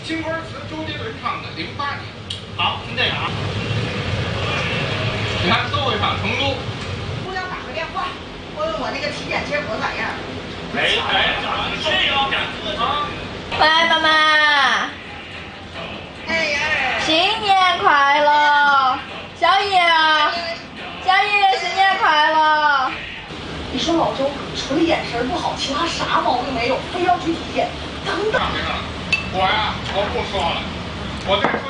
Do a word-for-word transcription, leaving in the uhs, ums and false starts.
京官祠周杰伦唱的《零八年》。 好，听这个啊。 你看，都会唱成都。 姑娘打个电话，问问我那个体检结果咋样。 哎哎，这个啊。 喂，妈妈。 哎呀。 新年快乐，小叶啊，小叶新年快乐。 你说老周除了眼神不好，其他啥毛病没有，非要去体检，等等。 我呀，我不说了，我再说。